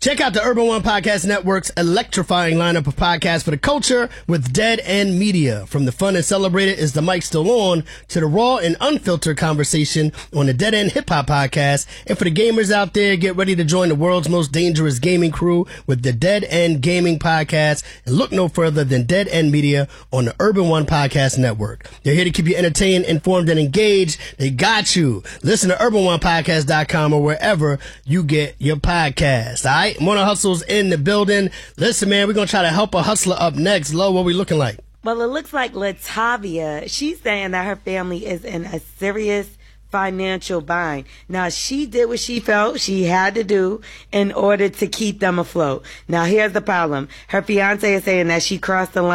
Check out the Urban One Podcast Network's electrifying lineup of podcasts for the culture with Dead End Media. From the fun and celebrated Is the Mic Still On to the raw and unfiltered conversation on the Dead End Hip Hop Podcast. And for the gamers out there, get ready to join the world's most dangerous gaming crew with the Dead End Gaming Podcast. And look no further than Dead End Media on the Urban One Podcast Network. They're here to keep you entertained, informed, and engaged. They got you. Listen to UrbanOnePodcast.com or wherever you get your podcast. All right? Mona Hustle's in the building. Listen, man, we're going to try to help a hustler up next. Lo, what we looking like? Well, it looks like Latavia, she's saying that her family is in a serious financial bind. Now, she did what she felt she had to do in order to keep them afloat. Now, here's the problem. Her fiance is saying that she crossed the line